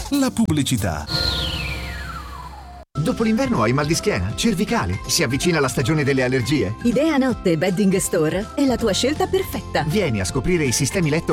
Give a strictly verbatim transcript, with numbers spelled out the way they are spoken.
la pubblicità. Dopo l'inverno hai mal di schiena? Cervicale? Si avvicina la stagione delle allergie? Idea Notte Bedding Store è la tua scelta perfetta. Vieni a scoprire i sistemi letto